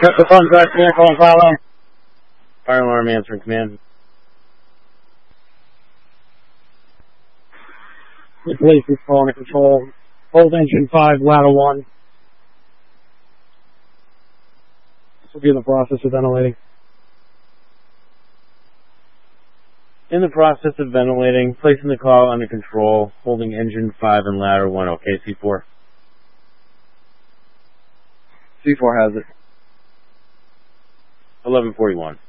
Check the front drive, command, calling fire alarm. Fire alarm answering command. The police is calling to control. Hold engine 5, ladder 1. This will be in the process of ventilating. In the process of ventilating, placing the car under control, holding engine 5 and ladder 1. Okay, C4. C4 has it. 1141.